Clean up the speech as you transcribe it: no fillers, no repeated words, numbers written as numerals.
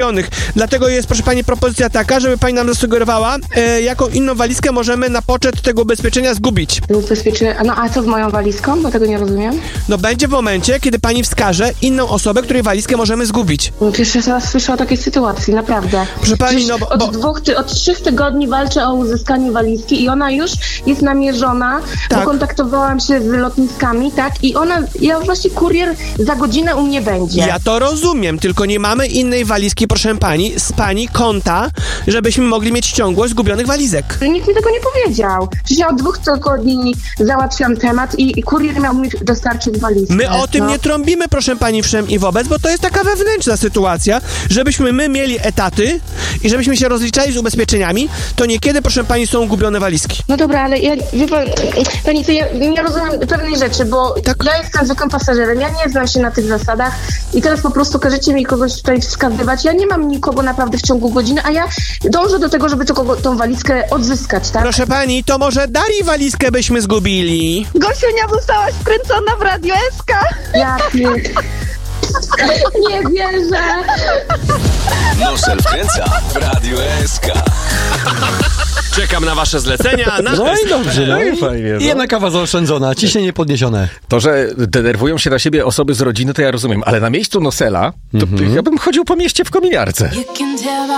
zgubionych. Dlatego jest, proszę pani, propozycja taka, żeby pani nam zasugerowała, jaką inną walizkę możemy na poczet tego ubezpieczenia zgubić. No a co z moją walizką? Bo tego nie rozumiem. No będzie w momencie, kiedy pani wskaże inną osobę, której walizkę możemy zgubić. Pierwszy raz słyszę o takiej sytuacji, naprawdę. Proszę pani, no od 3 tygodni walczę o uzyskanie walizki i ona już jest namierzona, tak. Bo kontaktowałam się z lotniskami, tak? I ja właśnie kurier za godzinę u mnie będzie. Ja to rozumiem, tylko nie mamy innej walizki, proszę pani, z pani konta, żebyśmy mogli mieć ciągłość zgubionych walizek. Nikt mi tego nie powiedział. Przecież ja od 2 tygodni załatwiam temat i kurier miał mi dostarczyć walizkę. My o tym nie trąbimy, proszę pani, wszem i wobec, bo to jest taka wewnętrzna sytuacja, żebyśmy my mieli etaty i żebyśmy się rozliczali z ubezpieczeniami, to niekiedy, proszę pani, są gubione walizki. No dobra, ale ja, wie pani, to ja nie rozumiem pewnej rzeczy, bo ja jestem zwykłym pasażerem, ja nie znam się na tych zasadach i teraz po prostu każecie mi kogoś tutaj wskazywać. Ja nie mam nikogo naprawdę w ciągu godziny, a ja dążę do tego, żeby tą walizkę odzyskać, tak? Proszę pani, to może Darii walizkę byśmy zgubili? Gosiunia, zostałaś wkręcona w Radio SK. Nie wierzę. Nosel wkręca w Radio SK. Czekam na wasze zlecenia. No i dobrze, no i fajnie. I jedna kawa zaoszczędzona, ciśnienie podniesione. To, że denerwują się na siebie osoby z rodziny, to ja rozumiem, ale na miejscu Nosela, to ja bym chodził po mieście w kominiarce.